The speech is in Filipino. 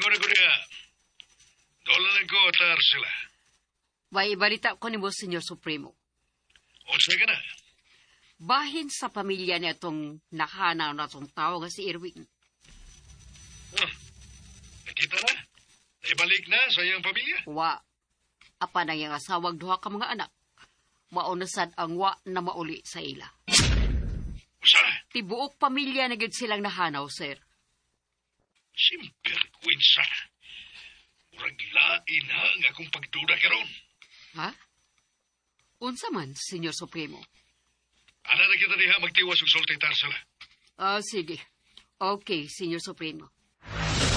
Ingon ako niya. Dolanan ko atar sila. Way balita ko ni mo, Senyor Supremo. Unsay ka na? Bahin sa pamilya niya itong nakahanaw na itong tao nga si Irwin. Nakita na? Naibalik na sa iyang pamilya? Wa, apa na yung asawag duha ka mga anak. Maunasad ang wa na mauli sa ila. Usa? Tibuok pamilya na gid silang nahanaw, sir. Simperkwinsa. Murag lain ha nga akong pagduda karon. Ha? Unsa man, Senyor Supremo? Ana na kita diha magtiwas og sulti tarsala. Sige. Okay, Senyor Supremo.